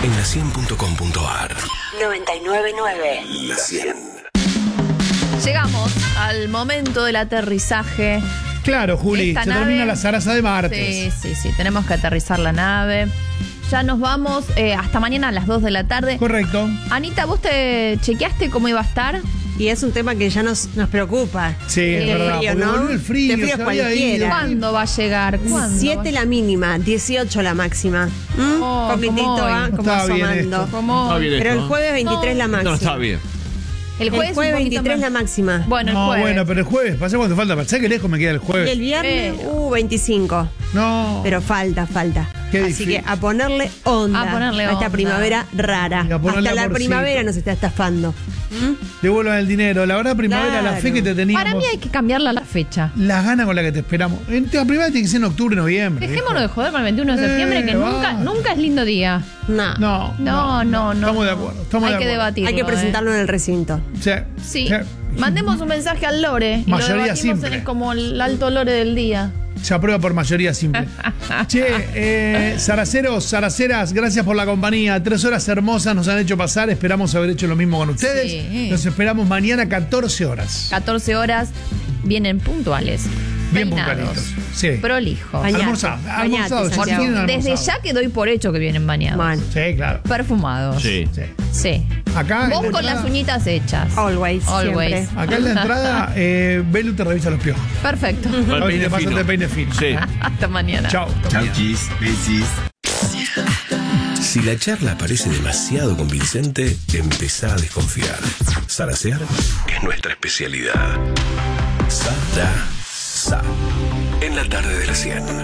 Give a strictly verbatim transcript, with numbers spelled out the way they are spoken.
en la cien punto com punto a r. noventa y nueve punto nueve. La cien. Llegamos al momento del aterrizaje. Claro, Juli, Esta se nave- termina la zaraza de martes. Sí, sí, sí, tenemos que aterrizar la nave. Ya nos vamos eh, hasta mañana a las dos de la tarde. Correcto. Anita, ¿vos te chequeaste cómo iba a estar? Y es un tema que ya nos, nos preocupa. Sí, es El verdad. frío, porque ¿no? volvió el frío, De frío se había cualquiera. ido. ¿Cuándo va a llegar? ¿Cuándo? siete la mínima, dieciocho la máxima. ¿Mm? Oh, Poquitito como hoy. va, No como estaba bien asomando. esto. ¿Cómo? Está bien Pero esto, el jueves veintitrés No. la máxima. No, está bien. El El jueves, jueves, un poquito veintitrés la más. máxima. Bueno, el No, jueves. bueno, pero el jueves, pasa cuánto falta. ¿Sabes qué lejos me queda el Y jueves? el viernes, Pero- uh, veinticinco. No. Pero falta, falta. Qué Así difícil. que a ponerle onda A ponerle esta onda. primavera rara. Y a ponerle Hasta la amorcito. primavera nos está estafando. Devuelvan el dinero. La verdad, primavera, la Claro. fe que te teníamos. Para mí hay que cambiarla la fecha. Las ganas con las que te esperamos. En- La primera tiene que ser en octubre, noviembre. Dejémonos de viejo. joder con el veintiuno de Eh, septiembre, que va. nunca, nunca es lindo día. No. No. No, no, no. Estamos de no. acuerdo. Estamos Hay de que acuerdo. debatirlo. Hay que eh. presentarlo en el recinto. Sí. Sí. Mandemos un mensaje al Lore. Y Mayoría lo debatimos simple. en el- como el alto Lore del día. Se aprueba por mayoría simple. Che, eh, zaraceros, zaraceras, gracias por la compañía. Tres horas hermosas nos han hecho pasar. Esperamos haber hecho lo mismo con ustedes. Sí. Nos esperamos mañana catorce horas. catorce horas, vienen puntuales. Bien peinados, puntualitos. Sí. Prolijos. Bañate, Almorzado. bañate, Almorzado. ya Santiago. tienen Desde almorzado. ya que doy por hecho que vienen bañados. Bueno, Sí, claro. Perfumados. Sí. Sí. Sí. Acá, Vos en la con entrada- las uñitas hechas. always, Always. siempre. Acá en la entrada, eh, Belu te revisa los piojos. Perfecto. A ver si peine te pasas fino. de peine fino. Sí. Hasta mañana. Chao. Chau, chis, besis. Si la charla parece demasiado convincente, empezá a desconfiar. Zarasear es nuestra especialidad. Zara, sa. En la tarde de la cien.